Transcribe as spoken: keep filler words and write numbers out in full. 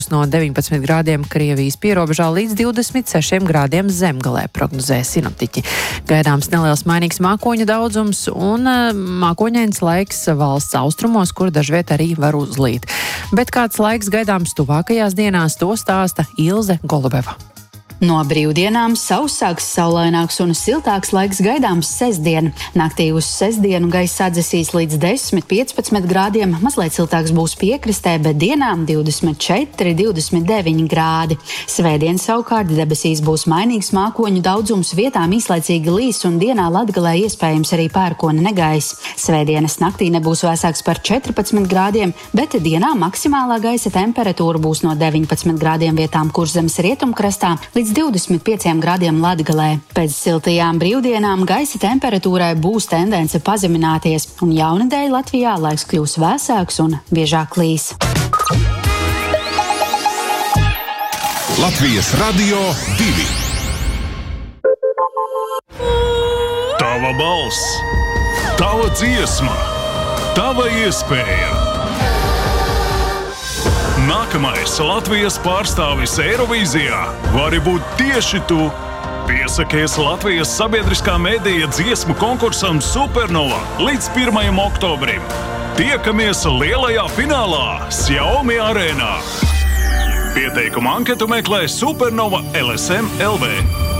no deviņpadsmit grādiem Krievijas pierobežā līdz divdesmit sešiem grādiem Zemgalē, prognozē sinoptiķi. Gaidāms neliels mainīgs mākoņu daudzums un mākoņains laiks valsts austrumos, kur dažviet arī var uzlīt. Bet kāds laiks gaidāms tuvākajās dienās, to stāsta Ilze Golubeva. No brīvdienām sausāks, saulaināks un siltāks laiks gaidāms sestdien. Naktī uz sestdienu gaisa atdzesīs līdz desmit līdz piecpadsmit grādiem, mazliet siltāks būs piekrastē, bet dienām divdesmit četri līdz divdesmit deviņi grādi. Svētdien savukārt debesīs būs mainīgs mākoņu daudzums, vietām īslaicīgi līs un dienā Latgalē iespējams arī pērkona negaiss. Svētdienas naktī nebūs vēsāks par četrpadsmit grādiem, bet dienā maksimālā gaisa temperatūra būs no deviņpadsmit grādiem vietām Kurzemes rietumkrastā līdz divdesmit pieciem grādiem Latgalē. Pēc siltajām brīvdienām gaisa temperatūrai būs tendence pazemināties, un jaunadēļ Latvijā laiks kļūs vēsāks un biežāk līs. Latvijas Radio divi. Tava balss, tava dziesma, tava iespēja. Nākamais Latvijas pārstāvis Eirovīzijā vari būt tieši tu. Piesakies Latvijas sabiedriskā medija dziesmu konkursam Supernova līdz pirmajam oktobrim. Tiekamies lielajā finālā Xiaomi arēnā. Pieteikumu anketu meklē Supernova L S M L V.